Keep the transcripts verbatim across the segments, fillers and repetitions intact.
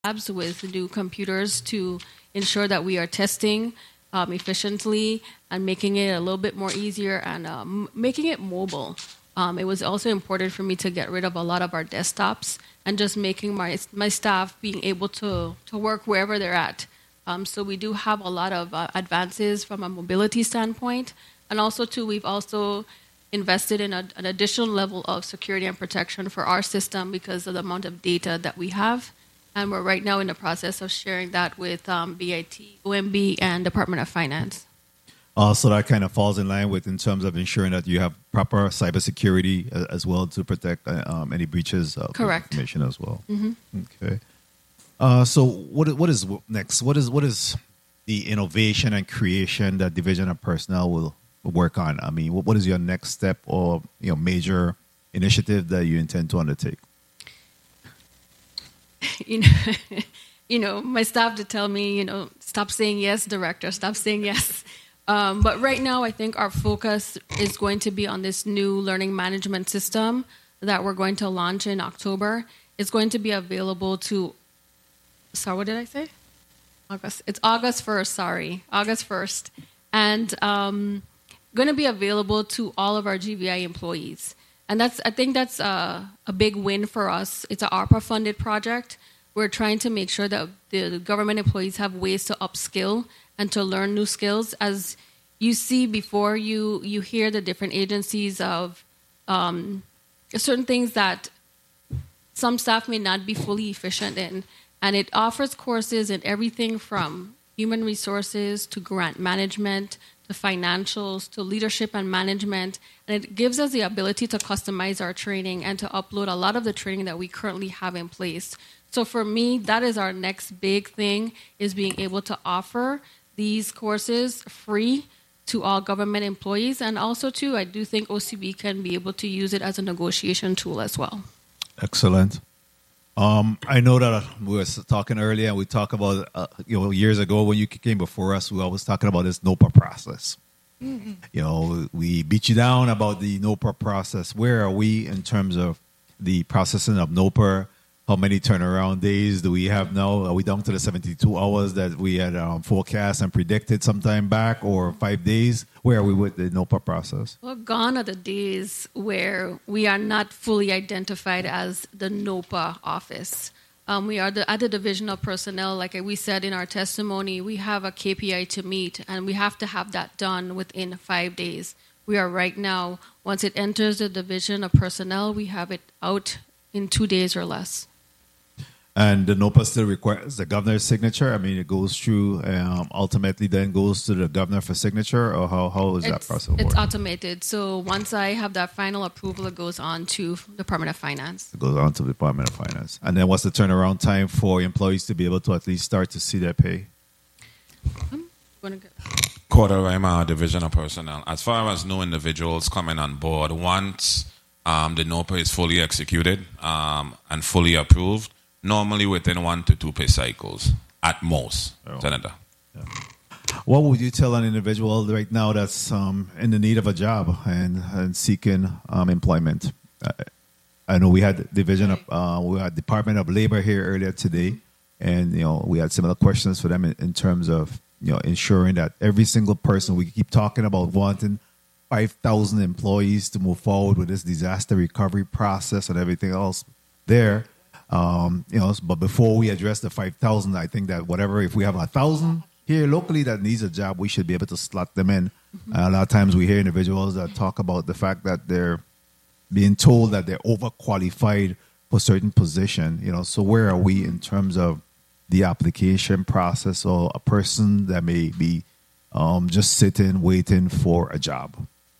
labs with new computers to ensure that we are testing um, efficiently and making it a little bit more easier and um, making it mobile. Um, it was also important for me to get rid of a lot of our desktops and just making my my staff being able to, to work wherever they're at. Um, so we do have a lot of uh, advances from a mobility standpoint. And also, too, we've also invested in a, an additional level of security and protection for our system because of the amount of data that we have. And we're right now in the process of sharing that with um, B I T, O M B, and Department of Finance. Uh, so that kind of falls in line with in terms of ensuring that you have proper cybersecurity uh, as well to protect uh, um, any breaches of Correct. information as well. Mm-hmm. Okay. Uh, so what what is next? What is what is the innovation and creation that Division of Personnel will work on? I mean, what, what is your next step or you know major initiative that you intend to undertake? You know, you know, my staff to tell me, you know, stop saying yes, director, stop saying yes. Um, but right now, I think our focus is going to be on this new learning management system that we're going to launch in October. It's going to be available to, sorry, what did I say? August. It's August first, sorry, August first. And um, going to be available to all of our G V I employees. And that's, I think that's a, a big win for us. It's an ARPA-funded project. We're trying to make sure that the government employees have ways to upskill and to learn new skills. As you see before, you you hear the different agencies of um, certain things that some staff may not be fully efficient in. And it offers courses in everything from human resources to grant management to financials, to leadership and management. And it gives us the ability to customize our training and to upload a lot of the training that we currently have in place. So for me, that is our next big thing, is being able to offer these courses free to all government employees. And also, too, I do think O C B can be able to use it as a negotiation tool as well. Excellent. Um, I know that we were talking earlier, and we talked about, uh, you know, years ago when you came before us, we were always talking about this NOPA process. Mm-hmm. You know, we beat you down about the NOPA process. Where are we in terms of the processing of NOPA? How many turnaround days do we have now? Are we down to the seventy-two hours that we had um, forecast and predicted some time back, or five days? Where are we with the NOPA process? Well, gone are the days where we are not fully identified as the NOPA office. Um, we are the, at the Division of Personnel, like we said in our testimony, we have a K P I to meet, and we have to have that done within five days. We are right now, once it enters the Division of Personnel, we have it out in two days or less. And the NOPA still requires the governor's signature? I mean, it goes through, um, ultimately then goes to the governor for signature, or how, how is it's, that process It's work? automated. So once I have that final approval, it goes on to Department of Finance. It goes on to the Department of Finance. And then what's the turnaround time for employees to be able to at least start to see their pay? Um, wanna go? Quarter Rima, Division of Personnel. As far as new individuals coming on board, once um, the NOPA is fully executed um, and fully approved, normally within one to two pay cycles, at most, oh. Senator. Yeah. What would you tell an individual right now that's um, in the need of a job and, and seeking um, employment? Uh, I know we had Division of, uh, we had Department of Labor here earlier today, and you know we had similar questions for them in, in terms of you know ensuring that every single person, we keep talking about wanting five thousand employees to move forward with this disaster recovery process and everything else there. Um, you know, but before we address the five thousand, I think that whatever, if we have a thousand here locally that needs a job, we should be able to slot them in. Mm-hmm. Uh, a lot of times we hear individuals that talk about the fact that they're being told that they're overqualified for certain position. You know, so where are we in terms of the application process, or a person that may be um, just sitting, waiting for a job?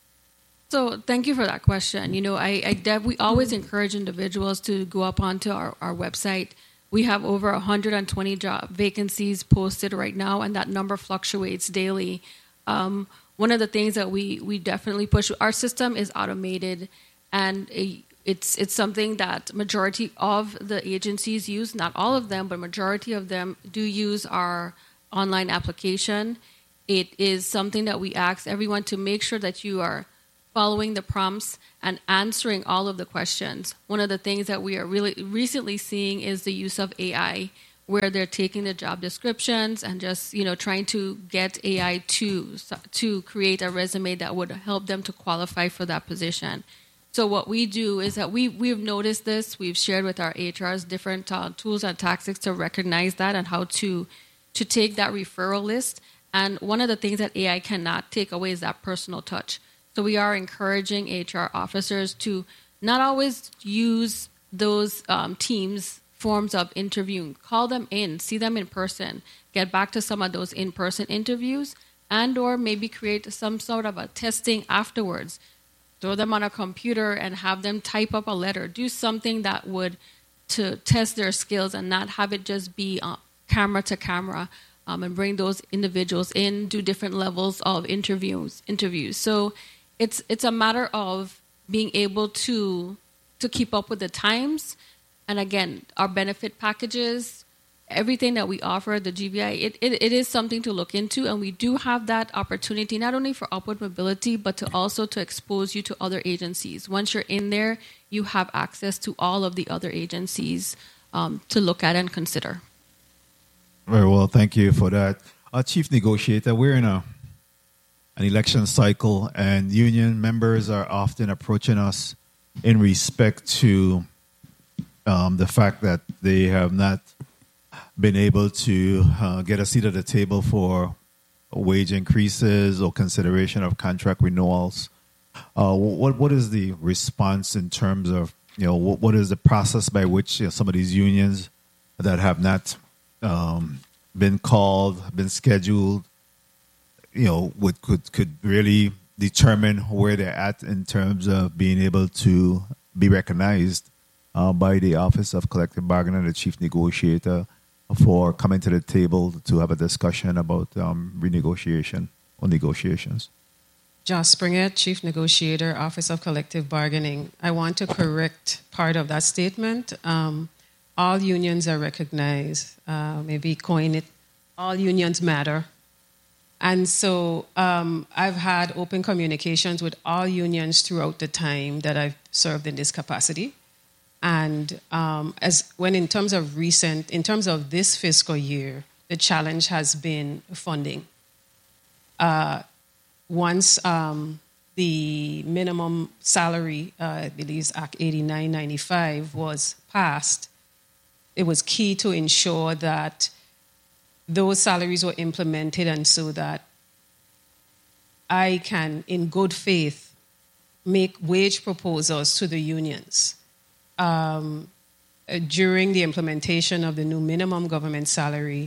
So thank you for that question. You know, I, I def- we always encourage individuals to go up onto our, our website. We have over one hundred twenty job vacancies posted right now, and that number fluctuates daily. Um, one of the things that we, we definitely push, our system is automated, and it, it's it's something that majority of the agencies use. Not all of them, but majority of them do use our online application. It is something that we ask everyone to make sure that you are following the prompts and answering all of the questions. One of the things that we are really recently seeing is the use of A I. where they're taking the job descriptions and just, you know, trying to get A I to to create a resume that would help them to qualify for that position. So what we do is that we, we've noticed this. We've shared with our H Rs different uh, tools and tactics to recognize that and how to to take that referral list. And one of the things that A I cannot take away is that personal touch. So we are encouraging H R officers to not always use those um, teams forms of interviewing. Call them in, see them in person, get back to some of those in-person interviews, and or maybe create some sort of a testing afterwards. Throw them on a computer and have them type up a letter. Do something that would to test their skills and not have it just be uh, camera to camera, um, and bring those individuals in, do different levels of interviews. Interviews. So it's it's a matter of being able to to keep up with the times. And again, our benefit packages, everything that we offer, the G V I, it, it, it is something to look into. And we do have that opportunity, not only for upward mobility, but to also to expose you to other agencies. Once you're in there, you have access to all of the other agencies um, to look at and consider. Very well. Thank you for that. Our Chief Negotiator, we're in a an election cycle, and union members are often approaching us in respect to Um, the fact that they have not been able to uh, get a seat at the table for wage increases or consideration of contract renewals. Uh, what what is the response in terms of, you know, what, what is the process by which, you know, some of these unions that have not um, been called, been scheduled, you know, would could could really determine where they're at in terms of being able to be recognized Uh, by the Office of Collective Bargaining, the Chief Negotiator, for coming to the table to have a discussion about um, renegotiation or negotiations? Josh Springer, Chief Negotiator, Office of Collective Bargaining. I want to correct part of that statement. Um, all unions are recognized. Uh, maybe coin it, all unions matter. And so um, I've had open communications with all unions throughout the time that I've served in this capacity. And um, as when in terms of recent, in terms of this fiscal year, the challenge has been funding. Uh, once um, the minimum salary, uh, I believe it's Act eighty-nine ninety-five, was passed, it was key to ensure that those salaries were implemented, and so that I can, in good faith, make wage proposals to the unions. Um, during the implementation of the new minimum government salary,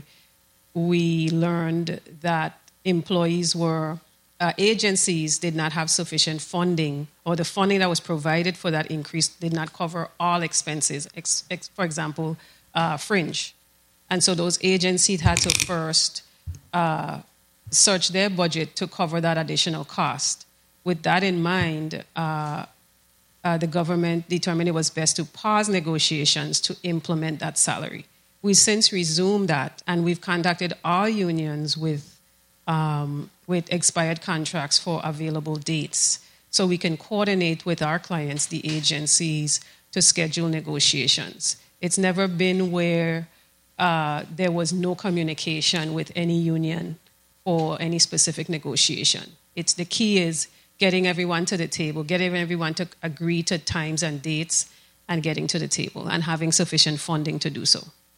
we learned that employees were, uh, agencies did not have sufficient funding, or the funding that was provided for that increase did not cover all expenses, ex- ex- for example, uh, fringe. And so those agencies had to first uh, search their budget to cover that additional cost. With that in mind, uh, Uh, the government determined it was best to pause negotiations to implement that salary. We've since resumed that, and we've contacted all unions with um, with expired contracts for available dates, so we can coordinate with our clients, the agencies, to schedule negotiations. It's never been where uh, there was no communication with any union or any specific negotiation. It's the key is getting everyone to the table, getting everyone to agree to times and dates, and getting to the table, and having sufficient funding to do so.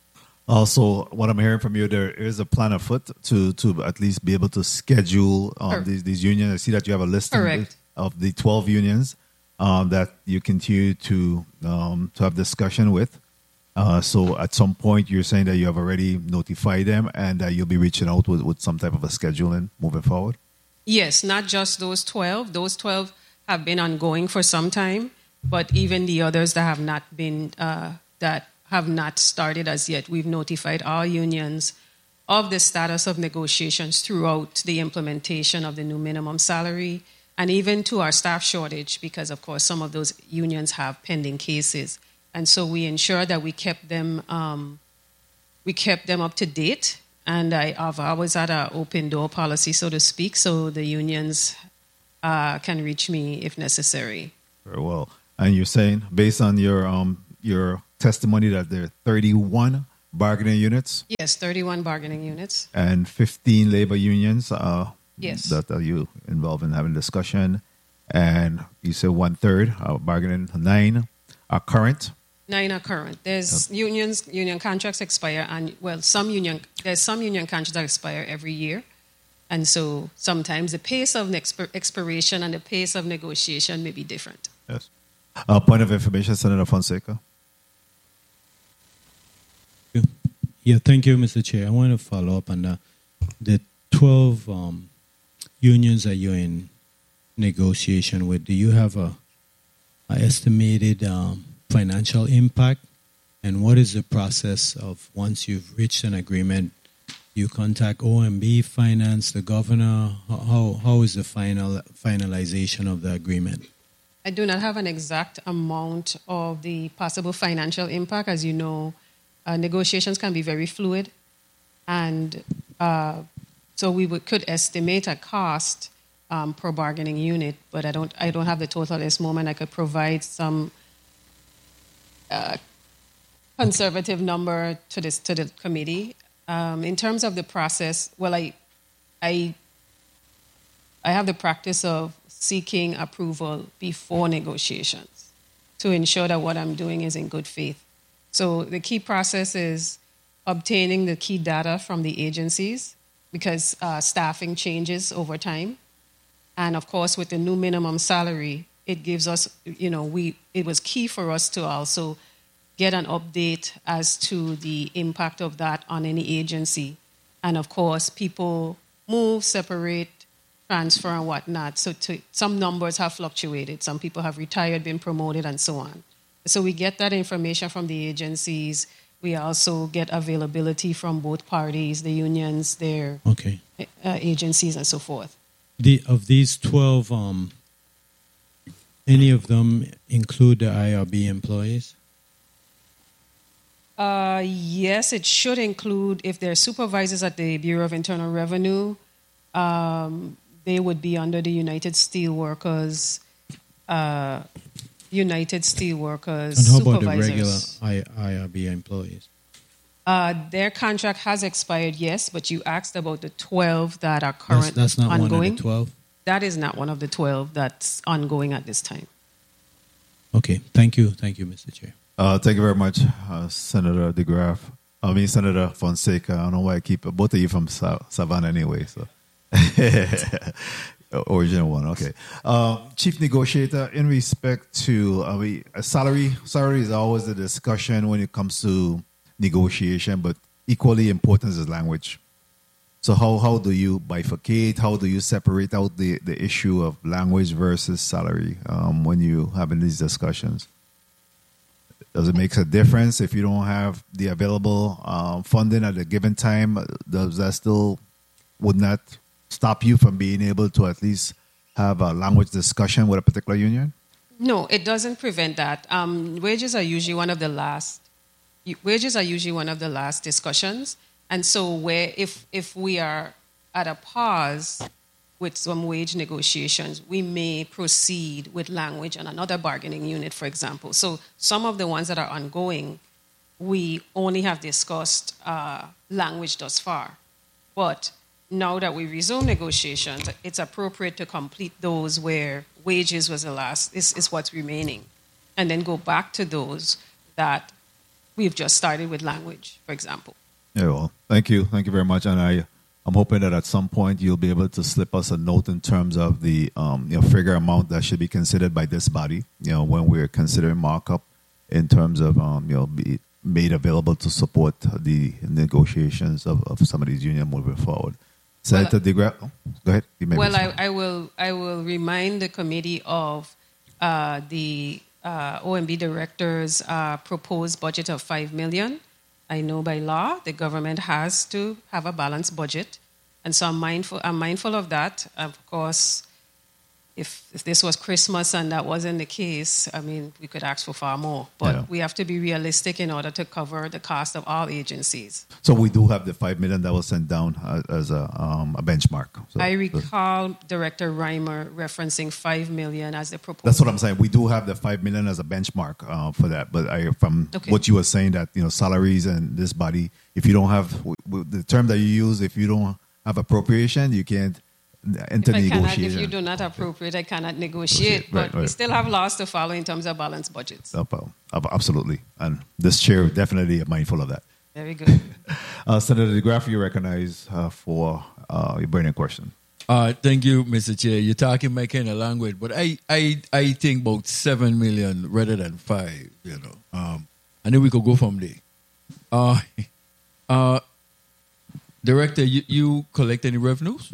Also, what I'm hearing from you, there is a plan afoot to, to at least be able to schedule um, these, these unions. I see that you have a list of the twelve unions um, that you continue to um, to have discussion with. Uh, so at some point, you're saying that you have already notified them, and that you'll be reaching out with, with some type of a scheduling moving forward? Yes, not just those twelve. Those twelve have been ongoing for some time, but even the others that have not been, uh, that have not started as yet, we've notified all unions of the status of negotiations throughout the implementation of the new minimum salary, and even to our staff shortage, because of course some of those unions have pending cases. And so we ensured that we kept them, um, we kept them up to date. And I, I've always had an open door policy, so to speak, so the unions uh, can reach me if necessary. Very well. And you're saying, based on your um, your testimony, that there are thirty-one bargaining units Yes, thirty-one bargaining units. and fifteen labor unions uh, Yes. that are you involved in having discussion. And you said one third uh, bargaining, nine are current. Nine are current. There's unions, union contracts expire, and well, some union there's some union contracts that expire every year, and so sometimes the pace of expir- expiration and the pace of negotiation may be different. Yes. Uh, point of information, Senator Fonseca. Yeah, thank you, Mister Chair. I want to follow up on the, the twelve um, unions that you're in negotiation with. Do you have a, a estimated um, financial impact? And what is the process of once you've reached an agreement? You contact O M B, finance, the governor. How, how, how is the final finalization of the agreement? I do not have an exact amount of the possible financial impact. As you know, uh, negotiations can be very fluid, and uh, so we would, could estimate a cost um, per bargaining unit, but I don't. I don't have the total at this moment. I could provide some uh, conservative number to this to the committee. Um, in terms of the process, well, I, I, I have the practice of seeking approval before negotiations to ensure that what I'm doing is in good faith. So the key process is obtaining the key data from the agencies because uh, staffing changes over time. And of course, with the new minimum salary, it gives us, you know, we it was key for us to also get an update as to the impact of that on any agency. And of course, people move, separate, transfer, and whatnot. So to, some numbers have fluctuated. Some people have retired, been promoted, and so on. So we get that information from the agencies. We also get availability from both parties, the unions, their Okay. uh, agencies, and so forth. The, of these twelve, um, any of them include the I R B employees? Uh, yes, it should include, if they're supervisors at the Bureau of Internal Revenue, um, they would be under the United Steelworkers, uh, United Steelworkers And how about the supervisors. regular I, IRB employees? Uh, their contract has expired, yes, but you asked about the twelve that are current, That's, that's not ongoing. one of the twelve? That is not one of the twelve that's ongoing at this time. Okay, thank you. Thank you, Mister Chair. Uh, thank you very much, uh, Senator DeGraff. I mean, Senator Fonseca. I don't know why I keep both of you from Sa- Savannah anyway. So, original one. Okay. Uh, Chief Negotiator, in respect to, I mean, a salary, salary is always a discussion when it comes to negotiation, but equally important is language. So, how how do you bifurcate? How do you separate out the, the issue of language versus salary um, when you having these discussions? Does it make a difference if you don't have the available um, funding at a given time? Does that still would not stop you from being able to at least have a language discussion with a particular union? No, it doesn't prevent that. Um, wages are usually one of the last. Wages are usually one of the last discussions, and so where if if we are at a pause with some wage negotiations, we may proceed with language on another bargaining unit, for example. So some of the ones that are ongoing, we only have discussed uh, language thus far. But now that we resume negotiations, it's appropriate to complete those where wages was the last, is, is what's remaining, and then go back to those that we've just started with language, for example. Yeah, well, thank you. Thank you very much. And I, I'm hoping that at some point you'll be able to slip us a note in terms of the um, you know, figure amount that should be considered by this body, you know, when we're considering markup in terms of, um, you know, be made available to support the negotiations of, of some of these unions moving forward. Senator well, DeGraff, oh, go ahead. You may well, I, I will I will remind the committee of uh, the uh, O M B director's uh, proposed budget of five million dollars. I know by law the government has to have a balanced budget, and so I'm mindful. I'm mindful of that. Of course, if, if this was Christmas and that wasn't the case, I mean, we could ask for far more. But Yeah. we have to be realistic in order to cover the cost of all agencies. So we do have the five million that was sent down uh, as a, um, a benchmark. So, I recall Director Reimer referencing five million as the proposal. That's what I'm saying. We do have the five million as a benchmark uh, for that. But I, from Okay. what you were saying, that you know salaries and this body, if you don't have w- w- the term that you use, if you don't have appropriation, you can't enter If I cannot, negotiation. if you do not appropriate, I cannot negotiate. Right, But we right. still have laws to follow in terms of balanced budgets. Up- up- Absolutely, and this chair definitely mindful of that. Very good. Uh, Senator DeGraff, you recognize uh, for uh, your burning question. Uh, thank you, Mister Chair. You're talking my kind of language, but I, I, I think about seven million rather than five, you know. Um, and then we could go from there. Uh, uh, Director, you, you collect any revenues?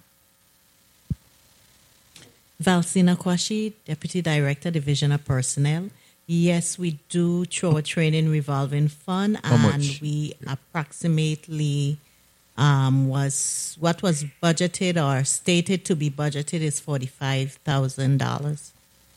Valsina Kwashi, Deputy Director, Division of Personnel. Yes, we do throw a training revolving fund, How and much? we approximately um, was what was budgeted or stated to be budgeted is forty-five thousand dollars.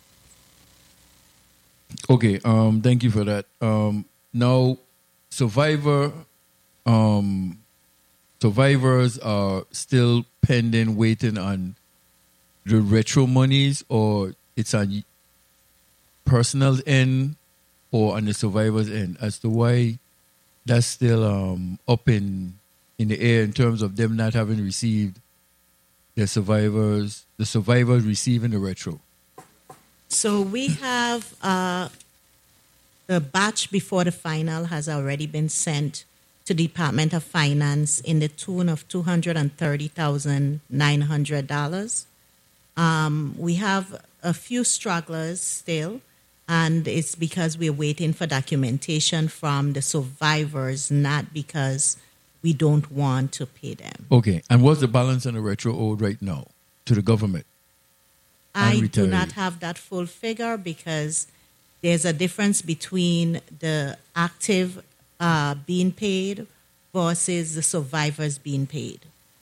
Okay, um, thank you for that. Um, now, survivor, um, survivors are still pending, waiting on the retro monies, or it's on personal end or on the survivors end, as to why that's still um, up in in the air in terms of them not having received the survivors, the survivors receiving the retro. So we have uh, the batch before the final has already been sent to the Department of Finance in the tune of two hundred thirty thousand nine hundred dollars. Um, we have a few stragglers still, and it's because we're waiting for documentation from the survivors, not because we don't want to pay them. Okay, and what's the balance on the retro owed right now to the government? I And do retiree. not have that full figure because there's a difference between the active uh, being paid versus the survivors being paid.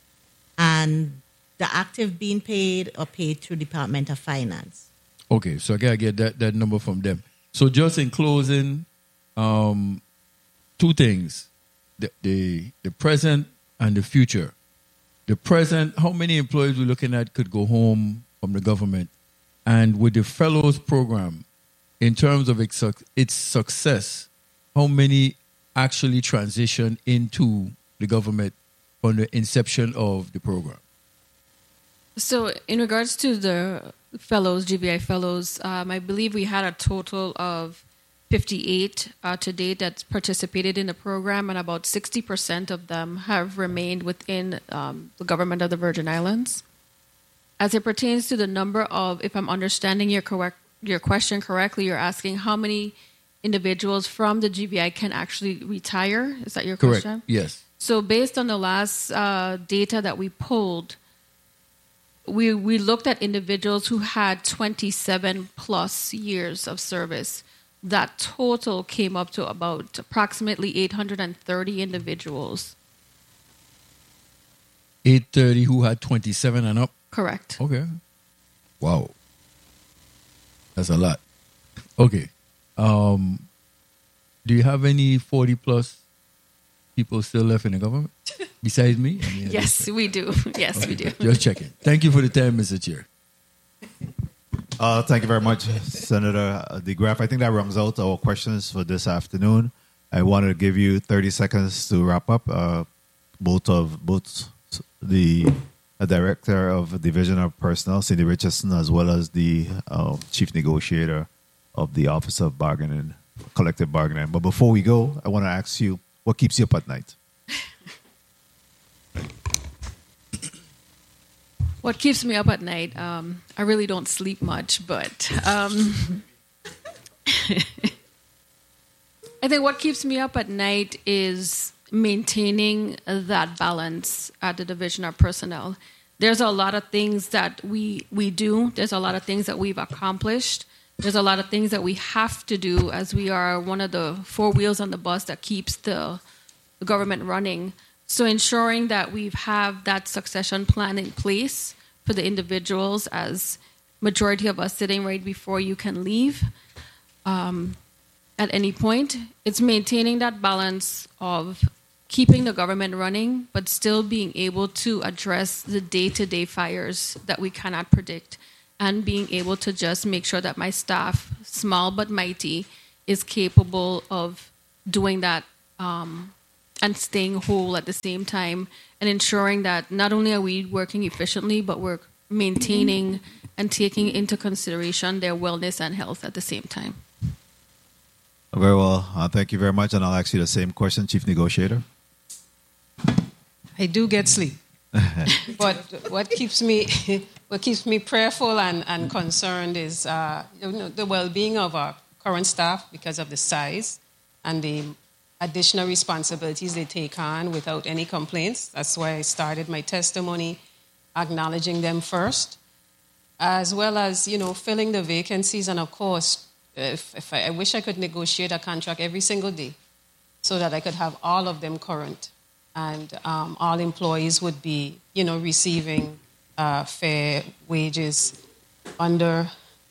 And the active being paid are paid through Department of Finance. Okay, so I gotta get that, that number from them. So just in closing, um, two things: the, the the present and the future. The present, how many employees we're looking at could go home from the government, and with the fellows program, in terms of its, suc- its success, how many actually transition into the government from the inception of the program? So, in regards to the fellows, G V I fellows, um, I believe we had a total of fifty-eight uh, to date that's participated in the program, and about sixty percent of them have remained within um, the government of the Virgin Islands. As it pertains to the number of, if I'm understanding your correct your question correctly, you're asking how many individuals from the G V I can actually retire. Is that your Correct. question? Yes. So based on the last uh, data that we pulled, we we looked at individuals who had twenty-seven plus years of service. That total came up to about approximately eight hundred thirty individuals. eight thirty who had twenty-seven and up. Correct. Okay. Wow. That's a lot. Okay. Um, do you have any forty plus people still left in the government besides me? I mean, Yes, we do. Yes, we do. just checking. Thank you for the time, Mister Chair. Uh, thank you very much, Senator DeGraff. I think that rounds out our questions for this afternoon. I wanted to give you thirty seconds to wrap up. Uh, both of both the uh, Director of Division of Personnel, Cindy Richardson, as well as the uh, Chief Negotiator of the Office of Bargaining, Collective Bargaining. But before we go, I want to ask you, what keeps you up at night? What keeps me up at night? Um, I really don't sleep much, but um, I think what keeps me up at night is maintaining that balance at the Division of Personnel. There's a lot of things that we we do. There's a lot of things that we've accomplished. There's a lot of things that we have to do, as we are one of the four wheels on the bus that keeps the, the government running. So ensuring that we have that succession plan in place for the individuals as majority of us sitting right before you can leave um, at any point. It's maintaining that balance of keeping the government running, but still being able to address the day-to-day fires that we cannot predict, and being able to just make sure that my staff, small but mighty, is capable of doing that um, and staying whole at the same time, and ensuring that not only are we working efficiently, but we're maintaining and taking into consideration their wellness and health at the same time. Very well. Uh, thank you very much. And I'll ask you the same question, Chief Negotiator. I do get sleep, but what keeps me what keeps me prayerful and, and concerned is uh, you know, the well-being of our current staff because of the size and the additional responsibilities they take on without any complaints. That's why I started my testimony acknowledging them first, as well as you know filling the vacancies. And of course, if, if I, I wish I could negotiate a contract every single day so that I could have all of them current. And um, all employees would be, you know, receiving uh, fair wages under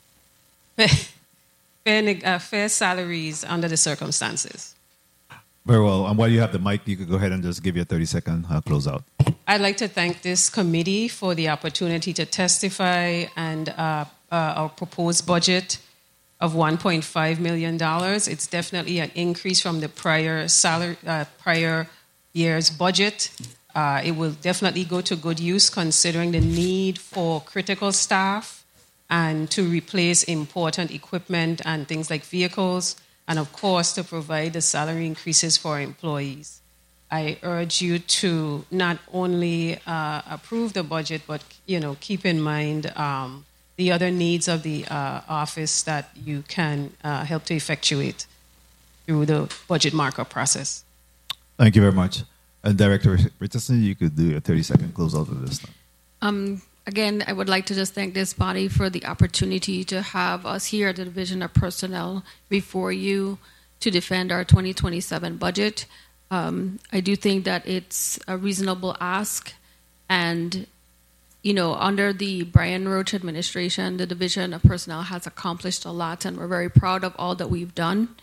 fair, uh, fair salaries under the circumstances. Very well. And while you have the mic, you could go ahead and just give your thirty-second uh, closeout. I'd like to thank this committee for the opportunity to testify and uh, uh, our proposed budget of one point five million dollars. It's definitely an increase from the prior salary, uh, prior year's budget. Uh, it will definitely go to good use considering the need for critical staff and to replace important equipment and things like vehicles, and of course to provide the salary increases for employees. I urge you to not only uh, approve the budget, but you know keep in mind um, the other needs of the uh, office that you can uh, help to effectuate through the budget markup process. Thank you very much. And Director Richardson, you could do a thirty-second closeout of this time. Um, again, I would like to just thank this body for the opportunity to have us here at the Division of Personnel before you to defend our twenty twenty-seven budget. Um, I do think that it's a reasonable ask, and you know, under the Brian Roach administration, the Division of Personnel has accomplished a lot, and we're very proud of all that we've done.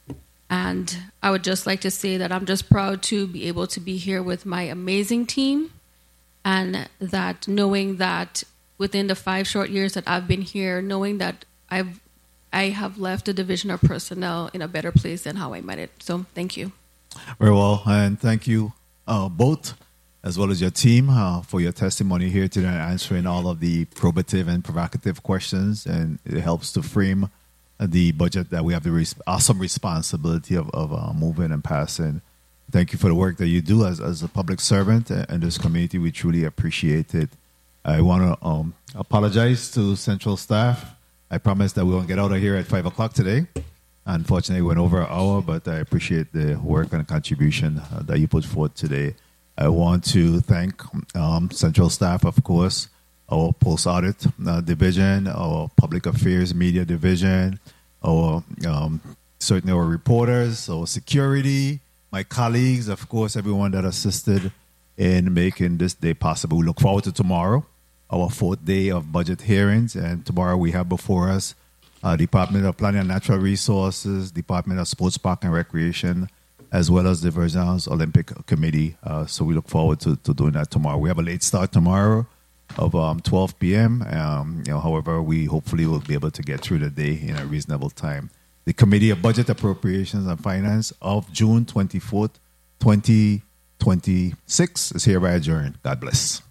And I would just like to say that I'm just proud to be able to be here with my amazing team, and that knowing that within the five short years that I've been here, knowing that I've I have left the Division of Personnel in a better place than how I met it. So thank you. Very well, and thank you uh, both, as well as your team, uh, for your testimony here today, answering all of the probative and provocative questions, and it helps to frame the budget that we have the res- awesome responsibility of, of uh, moving and passing. Thank you for the work that you do as, as a public servant in this community. We truly appreciate it. I want to um, apologize to Central staff. I promised that we won't get out of here at five o'clock today. Unfortunately, we went over an hour, but I appreciate the work and contribution uh, that you put forth today. I want to thank um, Central staff, of course, our post-audit uh, division, our public affairs media division, our um, certainly our reporters, our security, my colleagues, of course, everyone that assisted in making this day possible. We look forward to tomorrow, our fourth day of budget hearings, and tomorrow we have before us uh, Department of Planning and Natural Resources, Department of Sports, Park and Recreation, as well as the Virgin's Olympic Committee. Uh, so we look forward to, to doing that tomorrow. We have a late start tomorrow of um, twelve p.m. Um, you know, however, we hopefully will be able to get through the day in a reasonable time. The Committee of Budget, Appropriations and Finance of June twenty-fourth, twenty twenty-six is hereby adjourned. God bless.